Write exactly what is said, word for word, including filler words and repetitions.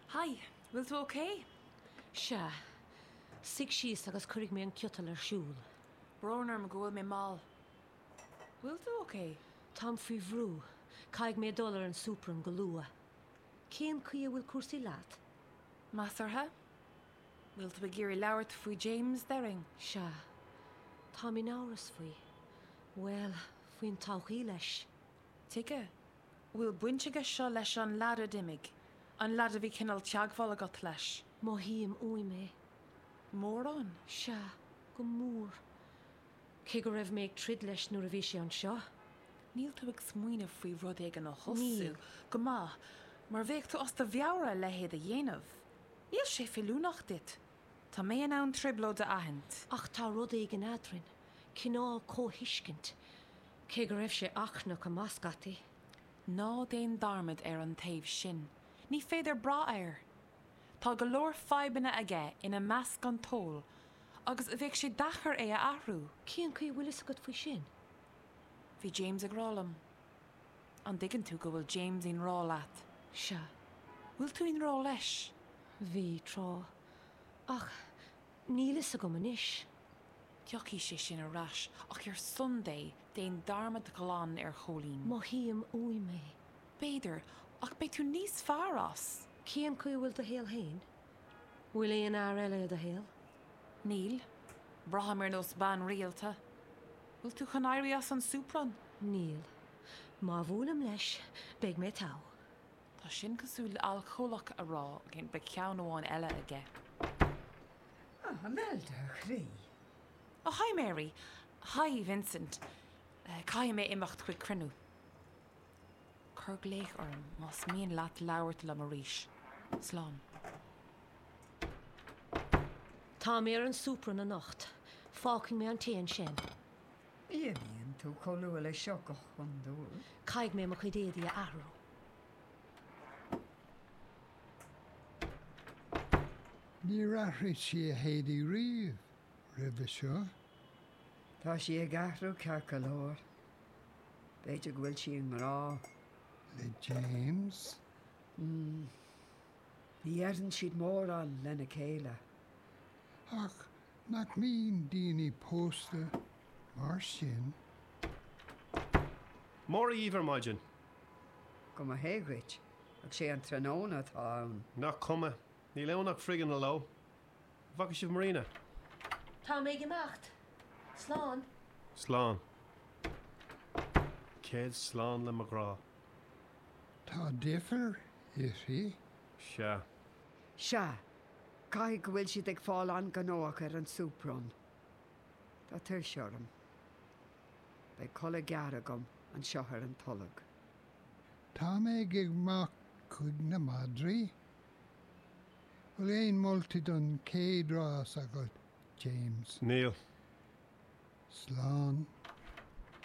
Hi, will tú okay? Se, sig síos agus chuig mé an ciutal ar siúl. Bronar me goil mé mal. Will tú okay? Tám frí bhrú, caig mé dul ar an súpran go lua. Céim chuí bhfuil cuasaí leat? Masartha? Will tú be géirí leabhart faoi James Dering? Se, tá mí náras faoi. Well, faoin tauchaí leis. Tuige, will buinte go seo leis an lad a dimig, an lad a bhí cinál teagháil agat leis. Má híam uí mé. Mór an? Se, go mór. Cé go raibh méid trid leis nuair a bhí sé an seo? Níl tú ag smuoineh faoi rud ag an hosú. Níl. Go má, mar bhéh tú os do bheabhra le héad a dhéanamh. Níl sé fiúnach dit. Tá mé an ann tribló de ahent. Ach tá rud ag an adrin, cinál cóhiiscint. Cé go raibh sé achnach a mascataí. Ná déon darmid ar an taobh sin. Ní féidir bra air. Tá go leor feibanna aige ina measc an tóil, agus bheith sé dachar é a ahrú. Cían chuí bhfuil is agad faoi sin? Bhí James ag rálam. An digan tú go bhfuil James on rá leat. Se, Bhfuil tú on rá leis? bhí trá. Ach, níl is a go manis. Teochaí sé sin arás, ach ar Sunday déon darmad goláán ar cholín. Má híam uí mé. Béidir, ach bé tú níos fearr as. Cían chuí bhfuil do héal hain? Bhfuil é an air eile do héal? Níl, braham ar nos ban rialta. Bhfuil tú chanéirí as an súpran? Níl. Má bhúlam leis, beag mé tá. Tá sin cosúil alcholach a rá gin be ceann amháin eile aige. Ah, melda chrí. Oh, hi Mary. Hi Vincent. Uh, Cai mé imacht chuig crinú. Cur léich orm, mas míon leat leabhart le mar ríis. Slán. Tá mé ar an súpran a nacht. Fácing mé an téan sin. Íon tú choú le seo go chun dúil. Caig mé mo chuidéadí a ahrú. Ní raithrid si a héadí riamh, ribh seo. Tá si ag ahrú cear go leir. Beidir go bhfuil si an rá. Le James. Ní airann siad mór an lena céile. Ach, nach mín daoine pósta mar sin. Mór íomhar maidin. Go a héagrit, ag sé an tróna tá ann. Nach cuma, ní leonnach frigan na lo. Bhaca sibh Marina. Tá mé gemacht. Slán. Slán. Céad slán le marrá. Tá differ, is he? Se. Se, cai go bhfuil siad ag fáil an ganóach ar an súpran. Tá tuir seorm. Bei colla geara gom an seothar an tolag. Tá mé ag mac chud na Madrí. Bhfuil éon moltú don céad rás agat, James. Níl. Slán.